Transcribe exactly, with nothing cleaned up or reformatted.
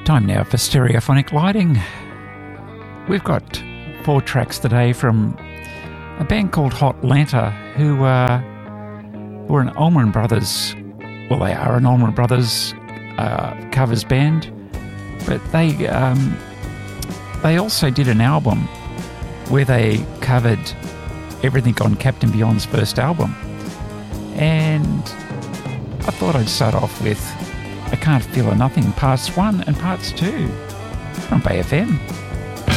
Time now for Stereophonic Lighting. We've got four tracks today from a band called Hot Lanta, who uh, were an Allman Brothers, well, they are an Allman Brothers uh, covers band, but they um, they also did an album where they covered everything on Captain Beyond's first album. And I thought I'd start off with I Can't Feel a Nothing, parts one and parts two from Bay F M.